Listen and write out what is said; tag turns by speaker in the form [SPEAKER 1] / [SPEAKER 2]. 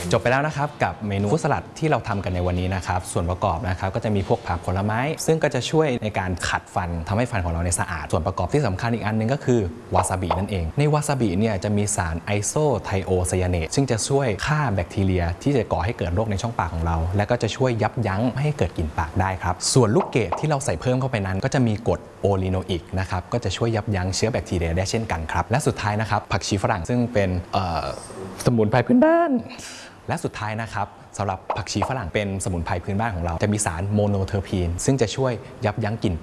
[SPEAKER 1] จบไปแล้วนะครับกับเมนูฟรุตสลัดที่เราทำกันในวันนี้นะครับส่วนประกอบนะครับก็จะมีพวกผักผลไม้ซึ่งก็จะช่วยในการขัดฟันทำให้ฟันของเราสะอาดส่วนประกอบที่สำคัญอีกอันนึงก็คือวาซาบินั่นเองในวาซาบิเนี่ยจะมีสารไอโซไทโอไซยาเนตซึ่งจะช่วยฆ่าแบคทีเรียที่จะก่อให้เกิดโรคในช่องปากของเราและก็จะช่วยยับยั้งไม่ให้เกิดกลิ่นปากได้ครับส่วนลูกเกดที่เราใส่เพิ่มเข้าไปนั้นก็จะมีกรดโอลิโนอิกนะครับก็จะช่วยยับยั้งเชื้อแบคทีเรียได้เช่นกันครับและสุดท้ายนะครับผักชีฝรั่งซึ่งเป็นสมุนไพรพื้นบ้านและสุดท้ายนะครับสำหรับผักชีฝรั่งเป็นสมุนไพรพื้นบ้านของเราจะมีสารโมโนเทอร์พีนซึ่งจะช่วยยับยั้งกลิ่น